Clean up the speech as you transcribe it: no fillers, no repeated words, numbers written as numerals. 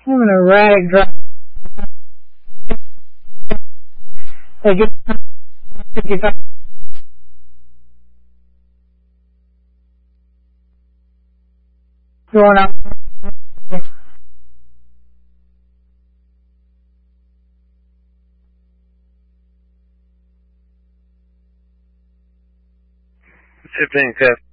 Having an erratic drive. They get 55. Going up. Fifteen, Kev.